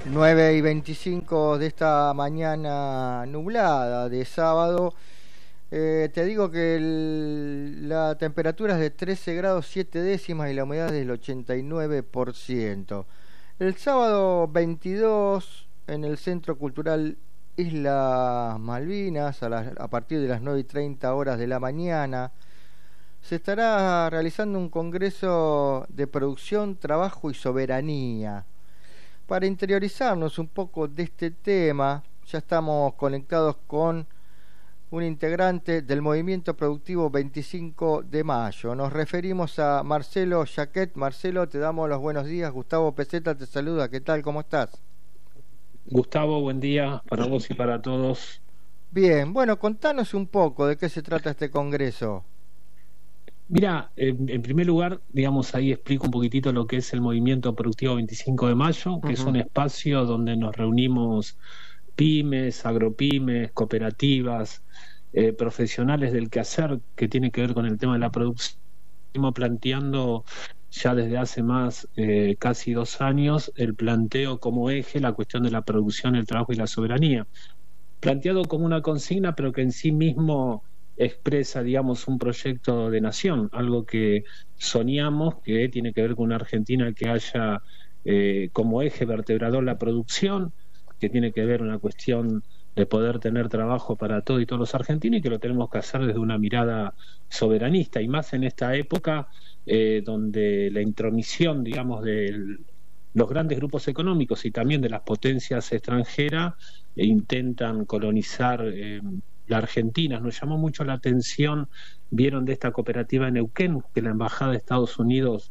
9:25 de esta mañana nublada de sábado. Te digo que la temperatura es de 13 grados 7 décimas y la humedad es del 89%. El sábado 22 en el Centro Cultural Islas Malvinas, a partir de las 9:30 de la mañana, se estará realizando un congreso de producción, trabajo y soberanía. Para interiorizarnos un poco de este tema, ya estamos conectados con un integrante del Movimiento Productivo 25 de Mayo. Nos referimos a Marcelo Jaquet. Marcelo, te damos los buenos días. Gustavo Peseta te saluda. ¿Qué tal? ¿Cómo estás? Gustavo, buen día para vos y para todos. Bien, bueno, contanos un poco de qué se trata este congreso. Mira, en primer lugar, digamos, ahí explico un poquitito lo que es el Movimiento Productivo 25 de Mayo, que es un espacio donde nos reunimos pymes, agropymes, cooperativas, profesionales del quehacer que tiene que ver con el tema de la producción. Estamos planteando ya desde hace más casi 2 años el planteo como eje la cuestión de la producción, el trabajo y la soberanía. Planteado como una consigna, pero que en sí mismo expresa, digamos, un proyecto de nación, algo que soñamos, que tiene que ver con una Argentina que haya como eje vertebrador la producción, que tiene que ver una cuestión de poder tener trabajo para todos y todos los argentinos, y que lo tenemos que hacer desde una mirada soberanista, y más en esta época donde la intromisión, digamos, de los grandes grupos económicos y también de las potencias extranjeras intentan colonizar la Argentina. Nos llamó mucho la atención, vieron de esta cooperativa en Neuquén, que la Embajada de Estados Unidos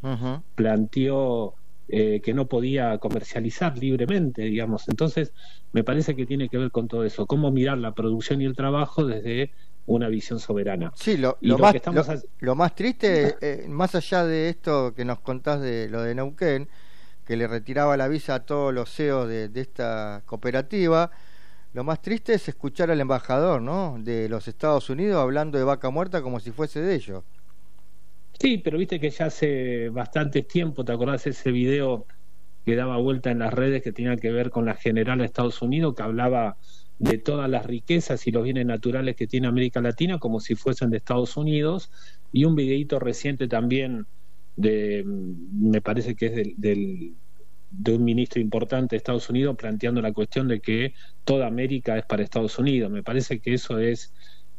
planteó que no podía comercializar libremente, digamos. Entonces, me parece que tiene que ver con todo eso, cómo mirar la producción y el trabajo desde una visión soberana. Sí, lo más triste, más allá de esto que nos contás de lo de Neuquén, que le retiraba la visa a todos los CEOs de esta cooperativa, lo más triste es escuchar al embajador, ¿no?, de los Estados Unidos hablando de Vaca Muerta como si fuese de ellos. Sí, pero viste que ya hace bastante tiempo, ¿te acordás ese video que daba vuelta en las redes que tenía que ver con la general de Estados Unidos, que hablaba de todas las riquezas y los bienes naturales que tiene América Latina como si fuesen de Estados Unidos? Y un videíto reciente también me parece que es de un ministro importante de Estados Unidos planteando la cuestión de que toda América es para Estados Unidos. Me parece que eso es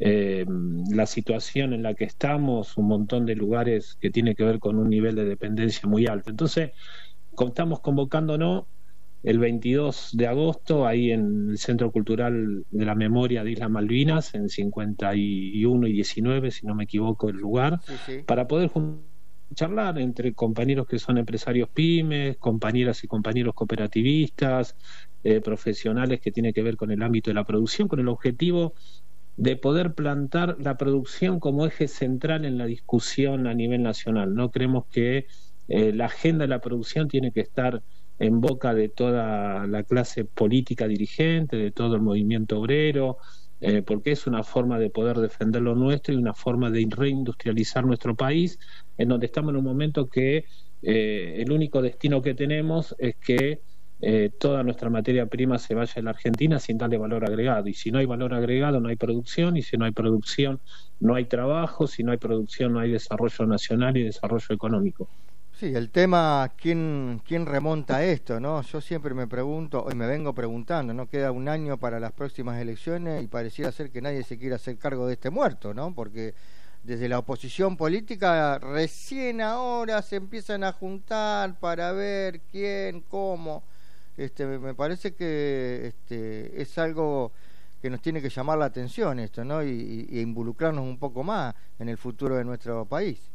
la situación en la que estamos, un montón de lugares que tiene que ver con un nivel de dependencia muy alto. Entonces, estamos convocándonos el 22 de agosto ahí en el Centro Cultural de la Memoria de Islas Malvinas, en 51 y 19, si no me equivoco el lugar, para poder charlar entre compañeros que son empresarios pymes, compañeras y compañeros cooperativistas, profesionales que tienen que ver con el ámbito de la producción, con el objetivo de poder plantar la producción como eje central en la discusión a nivel nacional. No creemos que la agenda de la producción tiene que estar en boca de toda la clase política dirigente, de todo el movimiento obrero, porque es una forma de poder defender lo nuestro y una forma de reindustrializar nuestro país, en donde estamos en un momento que el único destino que tenemos es que toda nuestra materia prima se vaya a la Argentina sin darle valor agregado, y si no hay valor agregado no hay producción, y si no hay producción no hay trabajo, si no hay producción no hay desarrollo nacional y desarrollo económico. Sí, el tema, ¿quién remonta esto, no? Yo siempre me pregunto, y me vengo preguntando, ¿no? Queda un año para las próximas elecciones y pareciera ser que nadie se quiere hacer cargo de este muerto, ¿no? Porque desde la oposición política recién ahora se empiezan a juntar para ver quién, cómo. Me parece que es algo que nos tiene que llamar la atención esto, ¿no? Y involucrarnos un poco más en el futuro de nuestro país.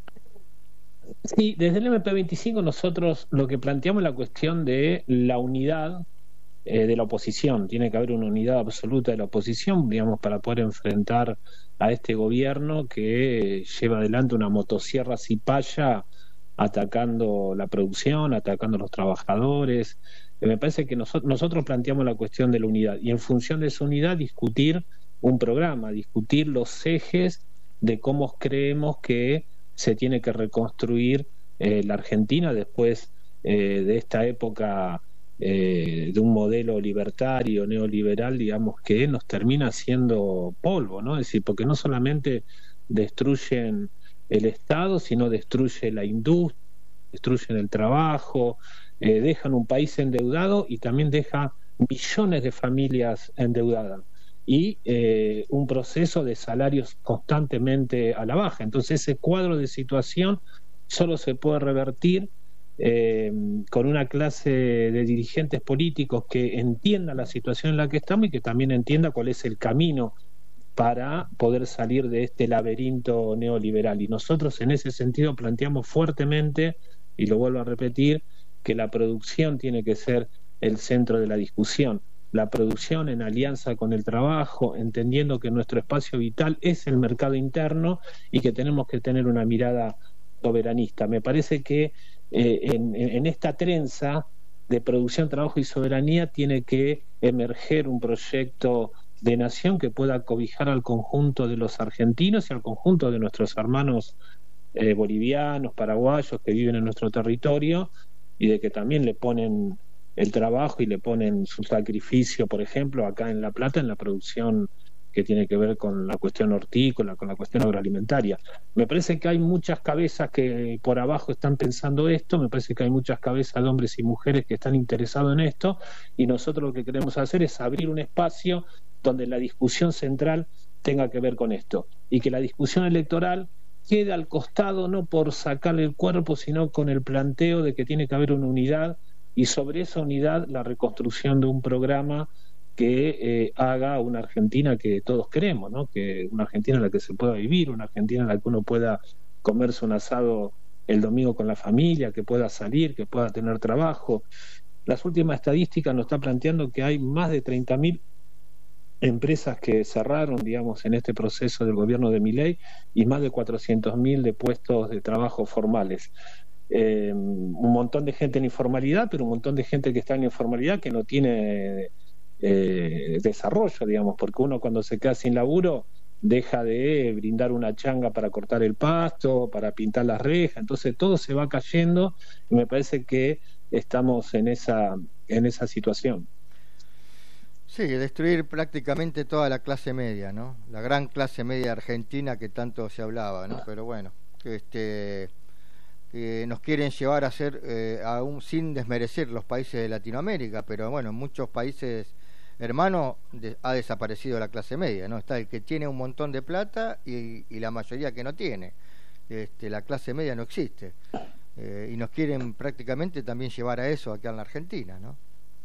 Sí, desde el MP25 nosotros lo que planteamos es la cuestión de la unidad de la oposición. Tiene que haber una unidad absoluta de la oposición, digamos, para poder enfrentar a este gobierno que lleva adelante una motosierra cipaya atacando la producción, atacando a los trabajadores. Me parece que nosotros planteamos la cuestión de la unidad y en función de esa unidad discutir un programa, discutir los ejes de cómo creemos que se tiene que reconstruir la Argentina después de esta época de un modelo libertario, neoliberal, digamos, que nos termina haciendo polvo, ¿no? Es decir, porque no solamente destruyen el Estado, sino destruye la industria, destruyen el trabajo, dejan un país endeudado y también deja millones de familias endeudadas y un proceso de salarios constantemente a la baja. Entonces ese cuadro de situación solo se puede revertir con una clase de dirigentes políticos que entienda la situación en la que estamos y que también entienda cuál es el camino para poder salir de este laberinto neoliberal. Y nosotros en ese sentido planteamos fuertemente, y lo vuelvo a repetir, que la producción tiene que ser el centro de la discusión. La producción en alianza con el trabajo, entendiendo que nuestro espacio vital es el mercado interno y que tenemos que tener una mirada soberanista. Me parece que en esta trenza de producción, trabajo y soberanía tiene que emerger un proyecto de nación que pueda cobijar al conjunto de los argentinos y al conjunto de nuestros hermanos bolivianos, paraguayos que viven en nuestro territorio y de que también le ponen el trabajo y le ponen su sacrificio, por ejemplo, acá en La Plata, en la producción que tiene que ver con la cuestión hortícola, con la cuestión agroalimentaria. Me parece que hay muchas cabezas que por abajo están pensando esto, me parece que hay muchas cabezas de hombres y mujeres que están interesados en esto, y nosotros lo que queremos hacer es abrir un espacio donde la discusión central tenga que ver con esto, y que la discusión electoral quede al costado no por sacarle el cuerpo, sino con el planteo de que tiene que haber una unidad, y sobre esa unidad la reconstrucción de un programa que haga una Argentina que todos queremos, ¿no? Que una Argentina en la que se pueda vivir, una Argentina en la que uno pueda comerse un asado el domingo con la familia, que pueda salir, que pueda tener trabajo. Las últimas estadísticas nos están planteando que hay más de 30.000 empresas que cerraron, digamos, en este proceso del gobierno de Milei y más de 400.000 de puestos de trabajo formales. Un montón de gente en informalidad, pero un montón de gente que está en informalidad que no tiene desarrollo, digamos, porque uno cuando se queda sin laburo deja de brindar una changa para cortar el pasto, para pintar las rejas, entonces todo se va cayendo y me parece que estamos en esa situación. Sí, destruir prácticamente toda la clase media, ¿no? La gran clase media argentina que tanto se hablaba, ¿no? Pero bueno, que nos quieren llevar a ser, aún sin desmerecer los países de Latinoamérica, pero bueno, en muchos países hermanos ha desaparecido la clase media, ¿no? Está el que tiene un montón de plata y la mayoría que no tiene. La clase media no existe. Y nos quieren prácticamente también llevar a eso acá en la Argentina, ¿no?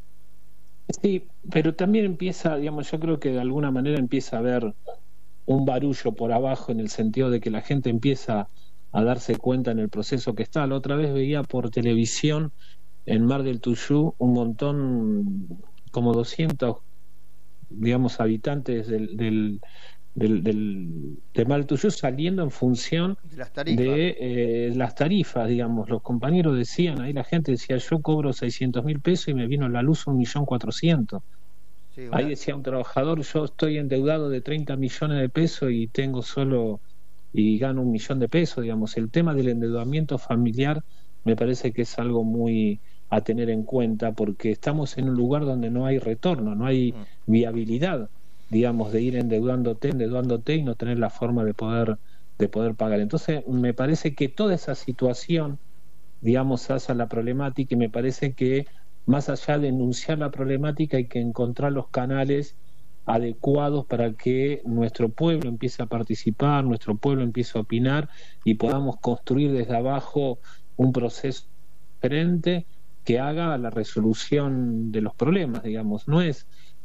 Sí, pero también empieza, digamos, yo creo que de alguna manera empieza a haber un barullo por abajo en el sentido de que la gente empieza a darse cuenta en el proceso que está. La otra vez veía por televisión en Mar del Tuyú un montón, como 200, digamos, habitantes de Mar del Tuyú saliendo en función de las tarifas, digamos. Los compañeros decían, ahí la gente decía, yo cobro 600.000 pesos y me vino la luz 1.400.000. Sí, ahí decía un trabajador, yo estoy endeudado de 30 millones de pesos y tengo solo y gano 1.000.000 de pesos, digamos. El tema del endeudamiento familiar me parece que es algo muy a tener en cuenta, porque estamos en un lugar donde no hay retorno, no hay viabilidad, digamos, de ir endeudándote y no tener la forma de poder pagar. Entonces me parece que toda esa situación, digamos, hace a la problemática, y me parece que más allá de enunciar la problemática hay que encontrar los canales adecuados para que nuestro pueblo empiece a participar, nuestro pueblo empiece a opinar y podamos construir desde abajo un proceso diferente que haga la resolución de los problemas, digamos. No es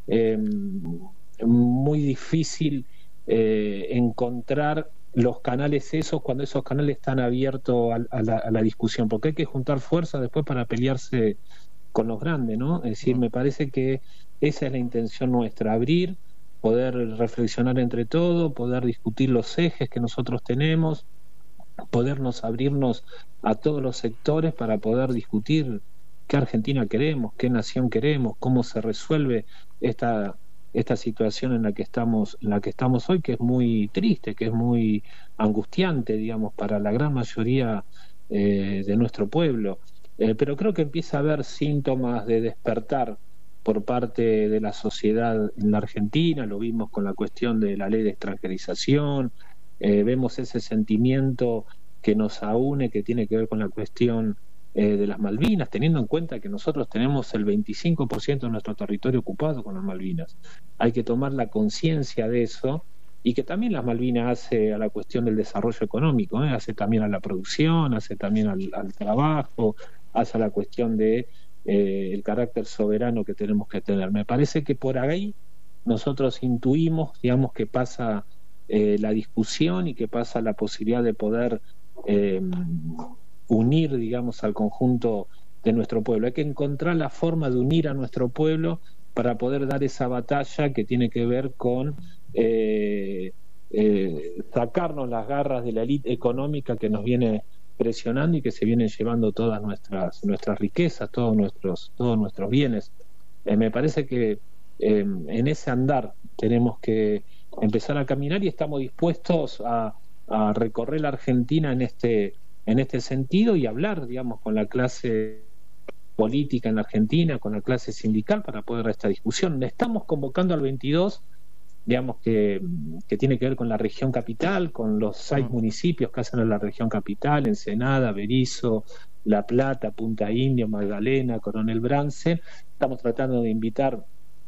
muy difícil encontrar los canales esos cuando esos canales están abiertos a la discusión, porque hay que juntar fuerzas después para pelearse con los grandes, ¿no? Es decir, me parece que esa es la intención nuestra, abrir, poder reflexionar entre todos, poder discutir los ejes que nosotros tenemos, abrirnos a todos los sectores para poder discutir qué Argentina queremos, qué nación queremos, cómo se resuelve esta situación en la que estamos hoy, que es muy triste, que es muy angustiante, digamos, para la gran mayoría de nuestro pueblo. pero creo que empieza a haber síntomas de despertar por parte de la sociedad en la Argentina. Lo vimos con la cuestión de la ley de extranjerización, vemos ese sentimiento que nos aúne, que tiene que ver con la cuestión de las Malvinas, teniendo en cuenta que nosotros tenemos el 25% de nuestro territorio ocupado con las Malvinas. Hay que tomar la conciencia de eso, y que también las Malvinas hace a la cuestión del desarrollo económico, hace también a la producción, hace también al trabajo, hace a la cuestión de el carácter soberano que tenemos que tener. Me parece que por ahí nosotros intuimos, digamos, que pasa la discusión y que pasa la posibilidad de poder unir, digamos, al conjunto de nuestro pueblo. Hay que encontrar la forma de unir a nuestro pueblo para poder dar esa batalla que tiene que ver con sacarnos las garras de la élite económica que nos viene presionando y que se vienen llevando todas nuestras riquezas, todos nuestros bienes. Me parece que en ese andar tenemos que empezar a caminar, y estamos dispuestos a recorrer la Argentina en este sentido, y hablar, digamos, con la clase política en la Argentina, con la clase sindical, para poder dar esta discusión. Estamos convocando al 22, digamos, que tiene que ver con la región capital, con los 6 municipios que hacen en la región capital: Ensenada, Berisso, La Plata, Punta Indio, Magdalena, Coronel Brance. Estamos tratando de invitar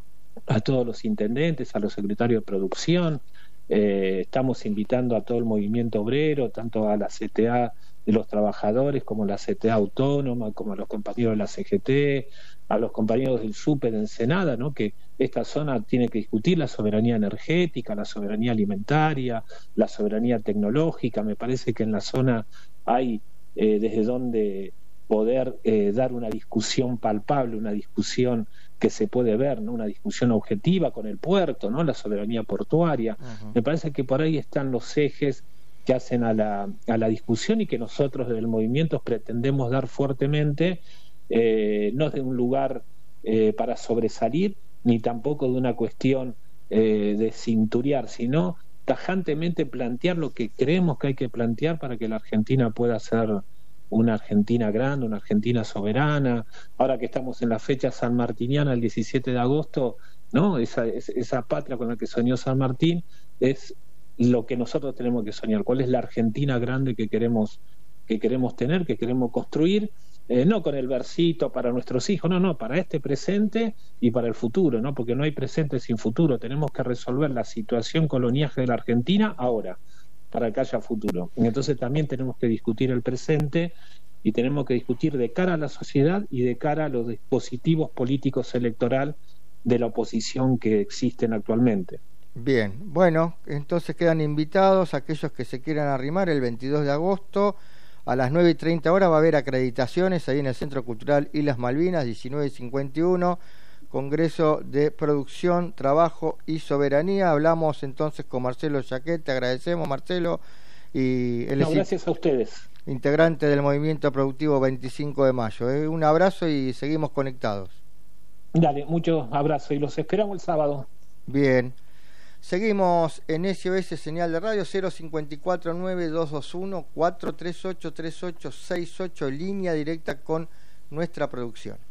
a todos los intendentes, a los secretarios de producción, estamos invitando a todo el movimiento obrero, tanto a la CTA de los trabajadores como a la CTA autónoma, como a los compañeros de la CGT, a los compañeros del SUPE de Ensenada, ¿no? Que esta zona tiene que discutir la soberanía energética, la soberanía alimentaria, la soberanía tecnológica. Me parece que en la zona hay desde donde poder dar una discusión palpable, una discusión que se puede ver, ¿no? Una discusión objetiva con el puerto, ¿no? La soberanía portuaria. Me parece que por ahí están los ejes que hacen a la discusión, y que nosotros desde el movimiento pretendemos dar fuertemente, no de un lugar para sobresalir, ni tampoco de una cuestión de cinturear, sino tajantemente plantear lo que creemos que hay que plantear para que la Argentina pueda ser una Argentina grande, una Argentina soberana. Ahora que estamos en la fecha sanmartiniana, el 17 de agosto, ¿no? Esa patria con la que soñó San Martín es lo que nosotros tenemos que soñar. ¿Cuál es la Argentina grande que queremos tener, que queremos construir? No con el versito para nuestros hijos, no, para este presente y para el futuro, ¿no? Porque no hay presente sin futuro. Tenemos que resolver la situación coloniaje de la Argentina ahora, para que haya futuro. Entonces también tenemos que discutir el presente, y tenemos que discutir de cara a la sociedad y de cara a los dispositivos políticos electorales de la oposición que existen actualmente. Bien, bueno, entonces quedan invitados aquellos que se quieran arrimar el 22 de agosto a las 9:30 horas. Va a haber acreditaciones ahí en el Centro Cultural Islas Malvinas, 19:51, Congreso de Producción, Trabajo y Soberanía. Hablamos entonces con Marcelo Jaquet. Te agradecemos, Marcelo. Y gracias a ustedes. Integrante del Movimiento Productivo 25 de Mayo. Un abrazo y seguimos conectados. Dale, muchos abrazos y los esperamos el sábado. Bien. Seguimos en SOS Señal de Radio, 054-9221-438-3868, línea directa con nuestra producción.